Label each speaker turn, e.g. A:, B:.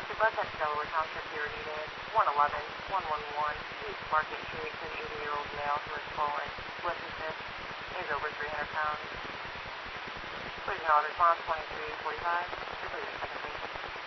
A: Buckhead, Delaware Township here needed 111-111 East Market Street for the 80-year-old male who has fallen with his hip, is over 300 pounds. Please acknowledge response 2345.